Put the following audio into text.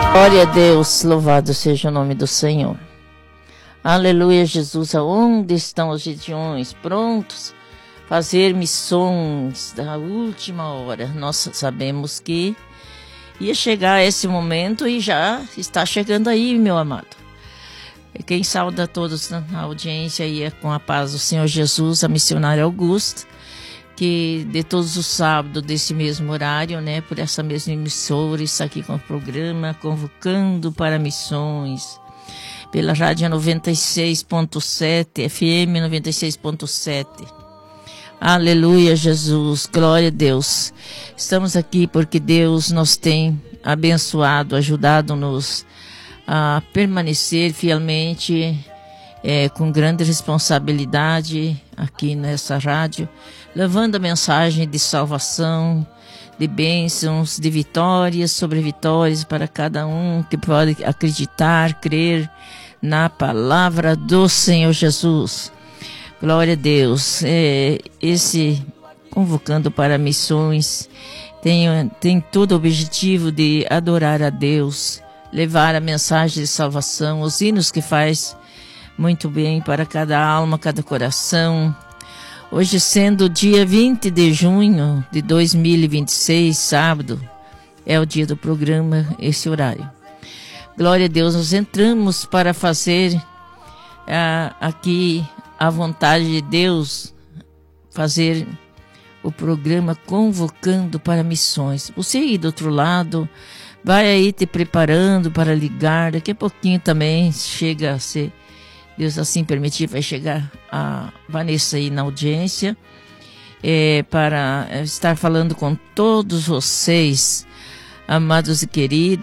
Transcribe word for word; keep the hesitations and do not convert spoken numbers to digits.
Glória a Deus, louvado seja o nome do Senhor. Aleluia, Jesus. Aonde estão os gideões prontos a fazer missões da última hora? Nós sabemos que ia chegar esse momento e já está chegando aí, meu amado. Quem sauda todos na audiência aí é com a paz do Senhor Jesus, a missionária Augusta, que de todos os sábados desse mesmo horário, né, por essa mesma emissora, está aqui com o programa Convocando para Missões, pela rádio noventa e seis ponto sete, F M noventa e seis ponto sete. Aleluia, Jesus, glória a Deus. Estamos aqui porque Deus nos tem abençoado, ajudado-nos a permanecer fielmente, é, com grande responsabilidade aqui nessa rádio, levando a mensagem de salvação, de bênçãos, de vitórias sobre vitórias para cada um que pode acreditar, crer na palavra do Senhor Jesus. Glória a Deus. É, esse Convocando para Missões tem, tem todo o objetivo de adorar a Deus, levar a mensagem de salvação, os hinos que faz muito bem para cada alma, cada coração. Hoje, sendo dia vinte de junho de dois mil e vinte e seis, sábado, é o dia do programa, esse horário. Glória a Deus, nós entramos para fazer ah, aqui a vontade de Deus, fazer o programa Convocando para Missões. Você aí do outro lado, vai aí te preparando para ligar, daqui a pouquinho também chega a ser, Deus assim permitir, vai chegar a Vanessa aí na audiência, é, para estar falando com todos vocês, amados e queridos.